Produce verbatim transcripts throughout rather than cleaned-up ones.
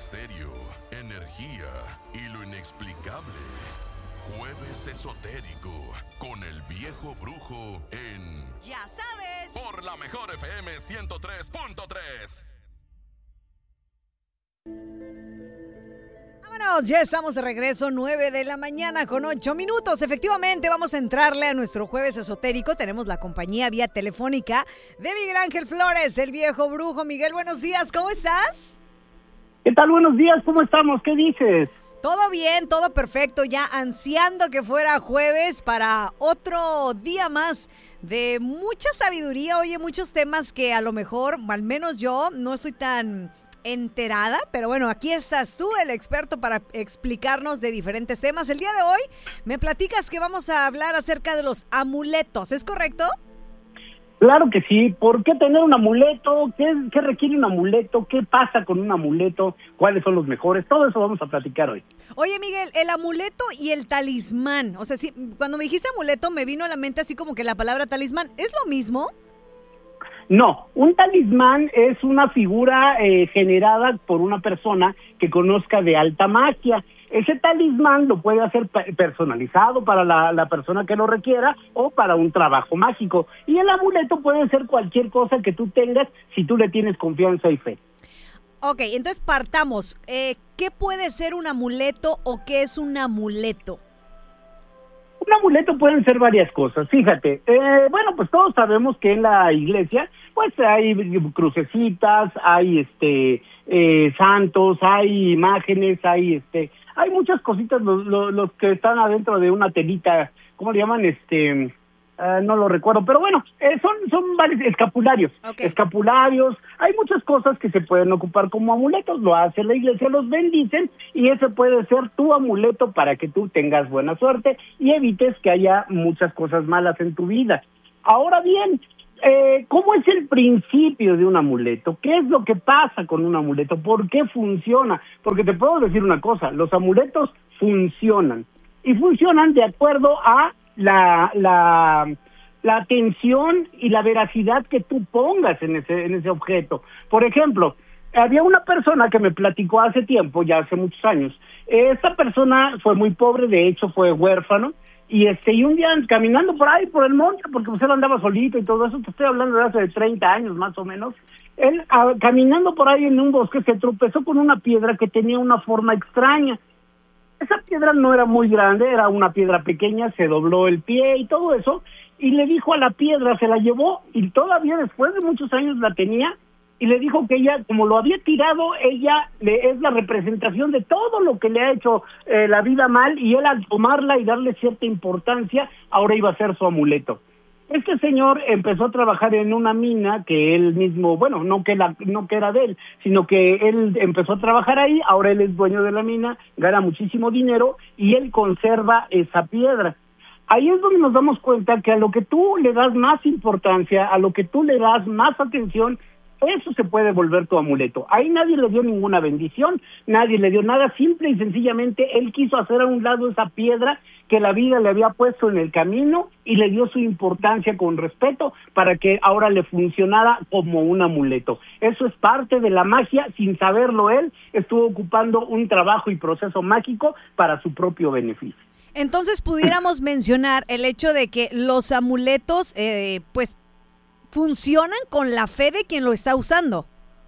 misterio, energía y lo inexplicable. Jueves Esotérico con el Viejo Brujo en... ¡Ya sabes! Por la Mejor F M ciento tres punto tres. Vámonos, ya estamos de regreso, nueve de la mañana con ocho minutos. Efectivamente, vamos a entrarle a nuestro Jueves Esotérico. Tenemos la compañía vía telefónica de Miguel Ángel Flores, el Viejo Brujo. Miguel, buenos días, ¿cómo estás? ¿Qué tal? Buenos días, ¿cómo estamos? ¿Qué dices? Todo bien, todo perfecto, ya ansiando que fuera jueves para otro día más de mucha sabiduría. Oye, muchos temas que a lo mejor, al menos yo, no estoy tan enterada, pero bueno, aquí estás tú, el experto, para explicarnos de diferentes temas. El día de hoy me platicas que vamos a hablar acerca de los amuletos, ¿es correcto? Claro que sí. ¿Por qué tener un amuleto? ¿Qué, qué requiere un amuleto? ¿Qué pasa con un amuleto? ¿Cuáles son los mejores? Todo eso vamos a platicar hoy. Oye, Miguel, el amuleto y el talismán, o sea, sí, cuando me dijiste amuleto me vino a la mente así como que la palabra talismán, ¿es lo mismo? No, un talismán es una figura eh, generada por una persona que conozca de alta magia. Ese talismán lo puede hacer personalizado para la, la persona que lo requiera o para un trabajo mágico. Y el amuleto puede ser cualquier cosa que tú tengas si tú le tienes confianza y fe. Ok, entonces partamos. Eh, ¿Qué puede ser un amuleto o qué es un amuleto? Un amuleto pueden ser varias cosas, fíjate. Eh, bueno, pues todos sabemos que en la iglesia pues hay crucecitas, hay este eh, santos, hay imágenes, hay este, hay muchas cositas, los, los, los que están adentro de una telita, ¿cómo le llaman? Este, uh, no lo recuerdo, pero bueno, eh, son son varios escapularios, okay. escapularios, hay muchas cosas que se pueden ocupar como amuletos, lo hace la iglesia, los bendicen y ese puede ser tu amuleto para que tú tengas buena suerte y evites que haya muchas cosas malas en tu vida. Ahora bien, Eh, ¿cómo es el principio de un amuleto? ¿Qué es lo que pasa con un amuleto? ¿Por qué funciona? Porque te puedo decir una cosa, los amuletos funcionan y funcionan de acuerdo a la la la atención y la veracidad que tú pongas en ese en ese objeto. Por ejemplo, había una persona que me platicó hace tiempo, ya hace muchos años. Esta persona fue muy pobre, de hecho fue huérfano. Y este y un día caminando por ahí, por el monte, porque pues él andaba solito y todo eso, te estoy hablando de hace treinta años más o menos, él a, caminando por ahí en un bosque se tropezó con una piedra que tenía una forma extraña. Esa piedra no era muy grande, era una piedra pequeña, se dobló el pie y todo eso, y le dijo a la piedra, se la llevó, y todavía después de muchos años la tenía, y le dijo que ella, como lo había tirado, ella le, es la representación de todo lo que le ha hecho eh, la vida mal, y él al tomarla y darle cierta importancia, ahora iba a ser su amuleto. Este señor empezó a trabajar en una mina que él mismo, bueno, no que, la, no que era de él, sino que él empezó a trabajar ahí, ahora él es dueño de la mina, gana muchísimo dinero, y él conserva esa piedra. Ahí es donde nos damos cuenta que a lo que tú le das más importancia, a lo que tú le das más atención, eso se puede volver tu amuleto. Ahí nadie le dio ninguna bendición, nadie le dio nada, simple y sencillamente él quiso hacer a un lado esa piedra que la vida le había puesto en el camino y le dio su importancia con respeto para que ahora le funcionara como un amuleto. Eso es parte de la magia, sin saberlo él, estuvo ocupando un trabajo y proceso mágico para su propio beneficio. Entonces pudiéramos mencionar el hecho de que los amuletos, eh, pues, funcionan con la fe de quien lo está usando.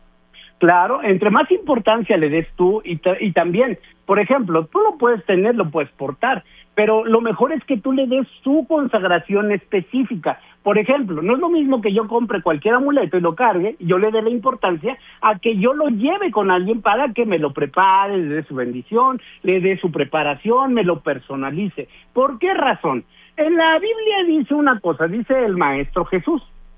Claro, entre más importancia le des tú y, t- y también, por ejemplo, tú lo puedes tener, lo puedes portar, pero lo mejor es que tú le des su consagración específica. Por ejemplo, no es lo mismo que yo compre cualquier amuleto y lo cargue, y yo le dé la importancia a que yo lo lleve con alguien para que me lo prepare, le dé su bendición, le dé su preparación, me lo personalice. ¿Por qué razón? En la Biblia dice una cosa, dice el Maestro Jesús.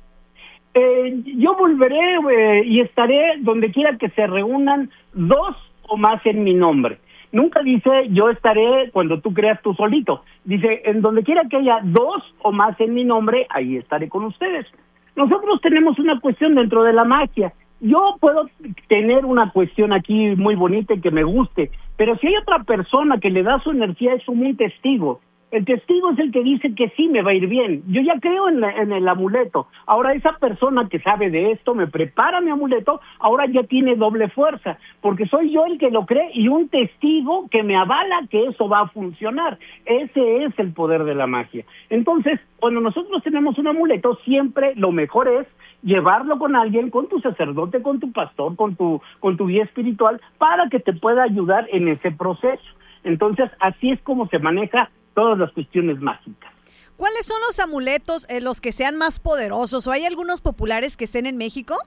Eh, yo volveré eh, y estaré donde quiera que se reúnan dos o más en mi nombre. Nunca dice yo estaré cuando tú creas tú solito. Dice en donde quiera que haya dos o más en mi nombre, ahí estaré con ustedes. Nosotros tenemos una cuestión dentro de la magia. Yo puedo tener una cuestión aquí muy bonita y que me guste, pero si hay otra persona que le da su energía, es como un testigo. El testigo es el que dice que sí, me va a ir bien. Yo ya creo en, la, en el amuleto. Ahora esa persona que sabe de esto me prepara mi amuleto, ahora ya tiene doble fuerza, porque soy yo el que lo cree y un testigo que me avala que eso va a funcionar. Ese es el poder de la magia. Entonces, cuando nosotros tenemos un amuleto, siempre lo mejor es llevarlo con alguien, con tu sacerdote, con tu pastor, con tu, con tu guía espiritual, para que te pueda ayudar en ese proceso. Entonces, así es como se maneja todas las cuestiones mágicas. ¿Cuáles son los amuletos, eh, los que sean más poderosos? ¿O hay algunos populares que estén en México?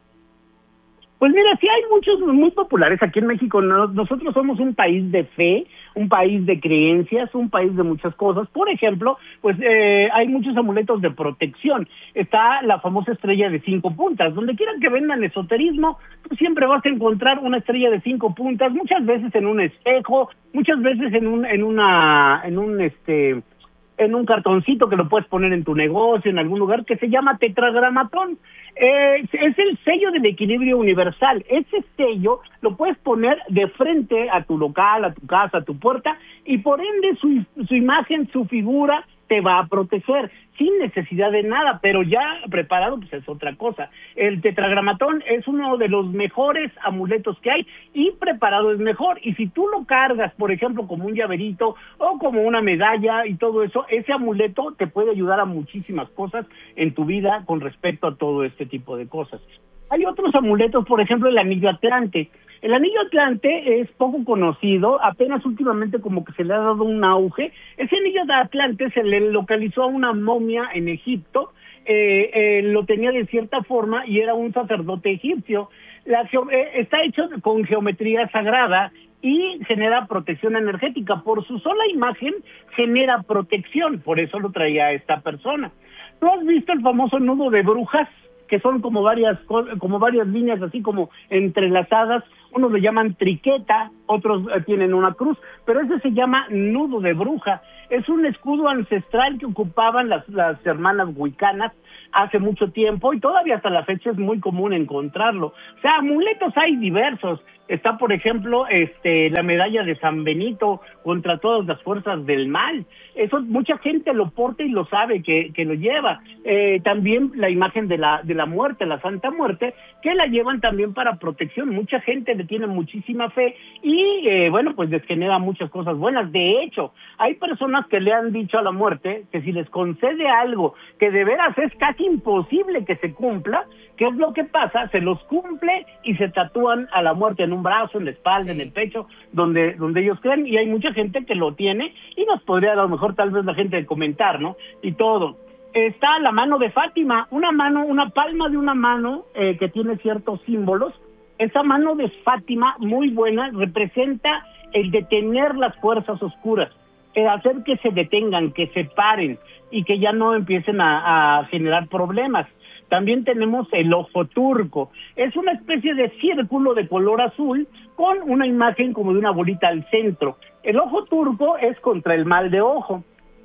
Pues mira, sí hay muchos muy populares aquí en México. Nosotros somos un país de fe, un país de creencias, un país de muchas cosas. Por ejemplo, pues eh, hay muchos amuletos de protección. Está la famosa estrella de cinco puntas. Donde quieran que vendan esoterismo, tú siempre vas a encontrar una estrella de cinco puntas, muchas veces en un espejo, muchas veces en un, en una, en un este... en un cartoncito que lo puedes poner en tu negocio, en algún lugar, que se llama tetragramatón. Eh, es el sello del equilibrio universal. Ese sello lo puedes poner de frente a tu local, a tu casa, a tu puerta, y por ende su, su imagen, su figura, te va a proteger sin necesidad de nada, pero ya preparado pues es otra cosa. El tetragramatón es uno de los mejores amuletos que hay y preparado es mejor. Y si tú lo cargas, por ejemplo, como un llaverito o como una medalla y todo eso, ese amuleto te puede ayudar a muchísimas cosas en tu vida con respecto a todo este tipo de cosas. Hay otros amuletos, por ejemplo, el anillo Atlante. El anillo Atlante es poco conocido, apenas últimamente como que se le ha dado un auge. Ese anillo de Atlante se le localizó a una momia en Egipto, eh, eh, lo tenía de cierta forma y era un sacerdote egipcio. La, eh, está hecho con geometría sagrada y genera protección energética. Por su sola imagen genera protección, por eso lo traía esta persona. ¿Tú has visto el famoso nudo de brujas? Que son como varias como varias líneas así como entrelazadas, unos le llaman triqueta, otros eh, tienen una cruz, pero ese se llama nudo de bruja. Es un escudo ancestral que ocupaban las, las hermanas wicanas hace mucho tiempo y todavía hasta la fecha es muy común encontrarlo. O sea, amuletos hay diversos. Está, por ejemplo, este la medalla de San Benito contra todas las fuerzas del mal. Eso mucha gente lo porta y lo sabe que, que lo lleva. Eh, también la imagen de la de la muerte, la Santa Muerte, que la llevan también para protección. Mucha gente le tiene muchísima fe y, eh, bueno, pues les genera muchas cosas buenas. De hecho, hay personas que le han dicho a la muerte que si les concede algo que de veras es casi imposible que se cumpla, ¿qué es lo que pasa? Se los cumple y se tatúan a la muerte en un brazo, en la espalda, sí, en el pecho, donde donde ellos creen, y hay mucha gente que lo tiene, y nos podría a lo mejor tal vez la gente comentar, ¿no? Y todo. Está la mano de Fátima, una mano, una palma de una mano eh, que tiene ciertos símbolos. Esa mano de Fátima, muy buena, representa el detener las fuerzas oscuras, el hacer que se detengan, que se paren, y que ya no empiecen a, a generar problemas. También tenemos el ojo turco. Es una especie de círculo de color azul con una imagen como de una bolita al centro. El ojo turco es contra el mal de ojo.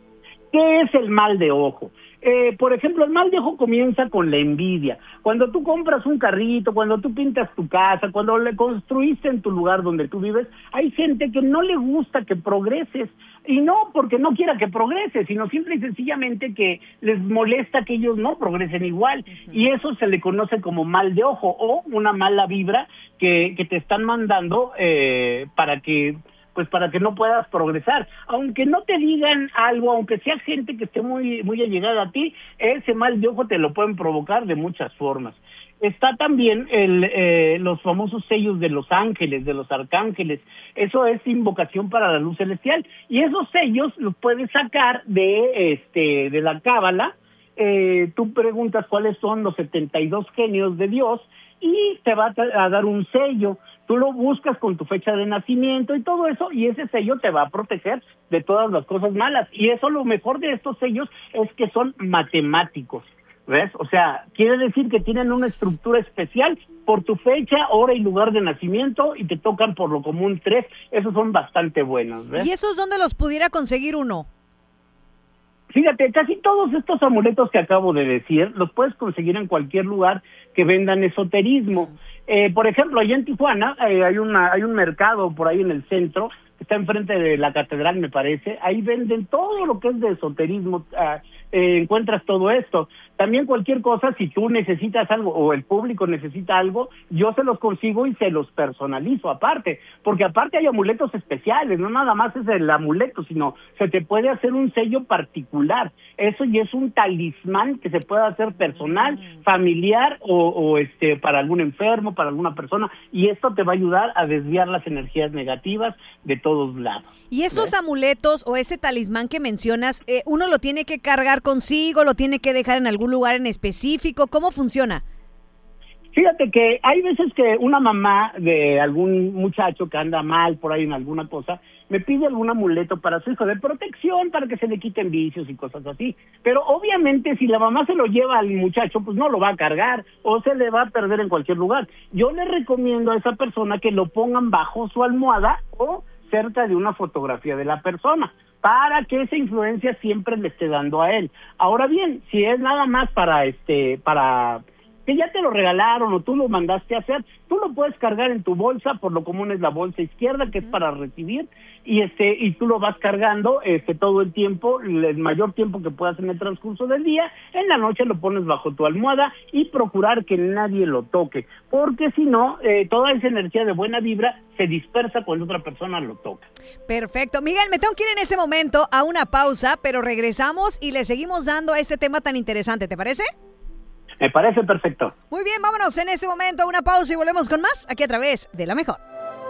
¿Qué es el mal de ojo? Eh, por ejemplo, el mal de ojo comienza con la envidia. Cuando tú compras un carrito, cuando tú pintas tu casa, cuando le construiste en tu lugar donde tú vives, hay gente que no le gusta que progreses. Y no porque no quiera que progrese, sino simple y sencillamente que les molesta que ellos no progresen igual. Uh-huh. Y eso se le conoce como mal de ojo o una mala vibra que, que te están mandando eh, para que pues para que no puedas progresar. Aunque no te digan algo, aunque sea gente que esté muy muy allegada a ti, ese mal de ojo te lo pueden provocar de muchas formas. Está también el, eh, los famosos sellos de los ángeles, de los arcángeles. Eso es invocación para la luz celestial. Y esos sellos los puedes sacar de este de la cábala. Eh, tú preguntas cuáles son los setenta y dos genios de Dios y te va a dar un sello. Tú lo buscas con tu fecha de nacimiento y todo eso, y ese sello te va a proteger de todas las cosas malas. Y eso, lo mejor de estos sellos es que son matemáticos, ¿ves? O sea, quiere decir que tienen una estructura especial por tu fecha, hora y lugar de nacimiento, y te tocan por lo común tres. Esos son bastante buenos, ¿ves? ¿Y esos dónde los pudiera conseguir uno? Fíjate, casi todos estos amuletos que acabo de decir los puedes conseguir en cualquier lugar que vendan esoterismo. Eh, por ejemplo, allá en Tijuana eh, hay una hay un mercado por ahí en el centro está enfrente de la catedral, me parece. Ahí venden todo lo que es de esoterismo, uh, eh, encuentras todo esto. También cualquier cosa, si tú necesitas algo o el público necesita algo, yo se los consigo y se los personalizo aparte, porque aparte hay amuletos especiales, no nada más es el amuleto, sino se te puede hacer un sello particular. Eso y es un talismán que se puede hacer personal, familiar o, o este para algún enfermo, para alguna persona, y esto te va a ayudar a desviar las energías negativas de todos lados. Y estos ¿ves? Amuletos o ese talismán que mencionas, eh, ¿uno lo tiene que cargar consigo, lo tiene que dejar en algún lugar en específico? ¿Cómo funciona? Fíjate que hay veces que una mamá de algún muchacho que anda mal por ahí en alguna cosa, me pide algún amuleto para su hijo de protección, para que se le quiten vicios y cosas así. Pero obviamente si la mamá se lo lleva al muchacho, pues no lo va a cargar o se le va a perder en cualquier lugar. Yo le recomiendo a esa persona que lo pongan bajo su almohada o cerca de una fotografía de la persona, para que esa influencia siempre le esté dando a él. Ahora bien, si es nada más para este, para que ya te lo regalaron o tú lo mandaste a hacer, tú lo puedes cargar en tu bolsa, por lo común es la bolsa izquierda, que es para recibir, y este y tú lo vas cargando este todo el tiempo, el mayor tiempo que puedas en el transcurso del día. En la noche lo pones bajo tu almohada y procurar que nadie lo toque, porque si no, eh, toda esa energía de buena vibra se dispersa cuando otra persona lo toca. Perfecto. Miguel, me tengo que ir en ese momento a una pausa, pero regresamos y le seguimos dando a este tema tan interesante, ¿te parece? Me parece perfecto. Muy bien, vámonos en este momento a una pausa y volvemos con más aquí a través de La Mejor.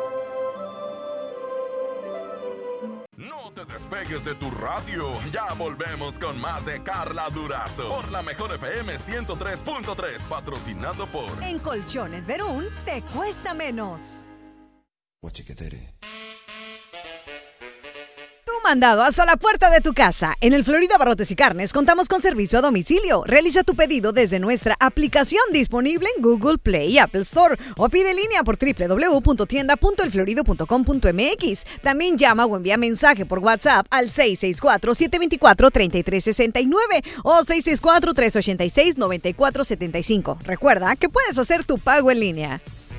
No te despegues de tu radio. Ya volvemos con más de Carla Durazo por La Mejor F M ciento tres punto tres, patrocinado por En Colchones Verún te cuesta menos. Guachiquetere. Mandado hasta la puerta de tu casa. En el Florida Barrotes y Carnes contamos con servicio a domicilio. Realiza tu pedido desde nuestra aplicación disponible en Google Play y Apple Store o pide en línea por doble u doble u doble u punto tienda punto el florido punto com punto m x. También llama o envía mensaje por WhatsApp al seis seis cuatro, siete dos cuatro, tres tres seis nueve o seis seis cuatro, tres ocho seis, nueve cuatro siete cinco. Recuerda que puedes hacer tu pago en línea.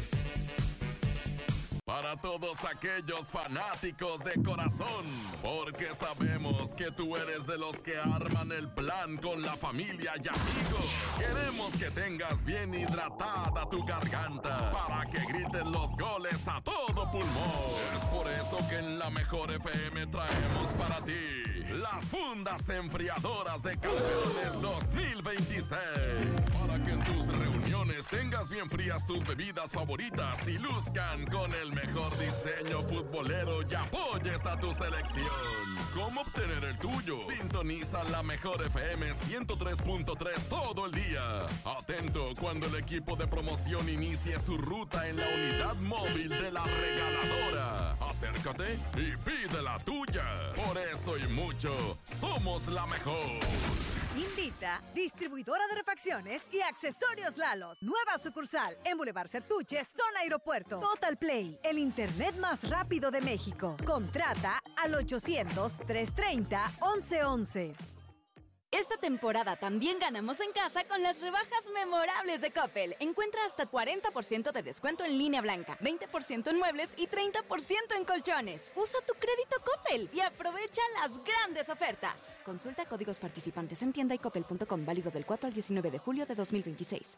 Para todos aquellos fanáticos de corazón, porque sabemos que tú eres de los que arman el plan con la familia y amigos. Queremos que tengas bien hidratada tu garganta para que griten los goles a todo pulmón. Es por eso que en La Mejor F M traemos para ti las fundas enfriadoras de Campeones dos mil veintiséis. Para que en tus reuniones tengas bien frías tus bebidas favoritas y luzcan con el mejor diseño futbolero y apoyes a tu selección. ¿Cómo obtener el tuyo? Sintoniza La Mejor F M ciento tres punto tres todo el día. Atento cuando el equipo de promoción inicie su ruta en la unidad móvil de la regaladora. Acércate y pide la tuya. Por eso y mucho, somos la mejor. Invita distribuidora de refacciones y accesorios Lalos. Nueva sucursal en Boulevard Sertuche, zona aeropuerto. Total Play, el internet más rápido de México. Contrata al ochocientos, trescientos treinta, once once. Esta temporada también ganamos en casa con las rebajas memorables de Coppel. Encuentra hasta cuarenta por ciento de descuento en línea blanca, veinte por ciento en muebles y treinta por ciento en colchones. Usa tu crédito Coppel y aprovecha las grandes ofertas. Consulta códigos participantes en tienda y coppel punto com, válido del cuatro al diecinueve de julio de dos mil veintiséis.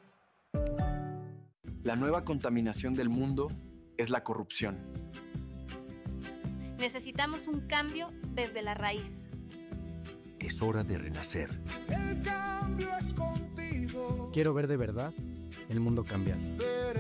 La nueva contaminación del mundo es la corrupción. Necesitamos un cambio desde la raíz. Es hora de renacer. El cambio es contigo. Quiero ver de verdad el mundo cambiar.